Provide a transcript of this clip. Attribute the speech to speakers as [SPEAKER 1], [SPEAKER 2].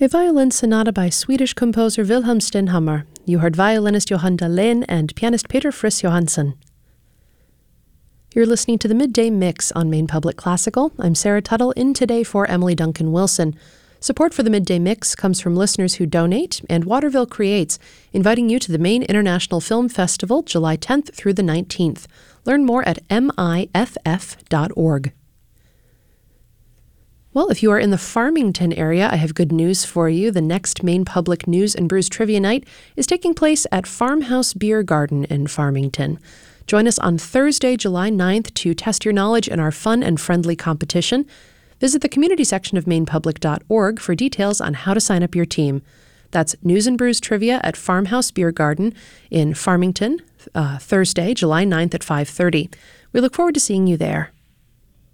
[SPEAKER 1] A violin sonata by Swedish composer Wilhelm Stenhammar. You heard violinist Johan Dahlén and pianist Peter Friss Johansson. You're listening to the Midday Mix on Maine Public Classical. I'm Sarah Tuttle, in today for Emily Duncan Wilson. Support for the Midday Mix comes from listeners who donate and Waterville Creates, inviting you to the Maine International Film Festival July 10th through the 19th. Learn more at miff.org. Well, if you are in the Farmington area, I have good news for you. The next Maine Public News and Brews Trivia Night is taking place at Farmhouse Beer Garden in Farmington. Join us on Thursday, July 9th to test your knowledge in our fun and friendly competition. Visit the community section of mainepublic.org for details on how to sign up your team. That's News and Brews Trivia at Farmhouse Beer Garden in Farmington, Thursday, July 9th at 5:30. We look forward to seeing you there.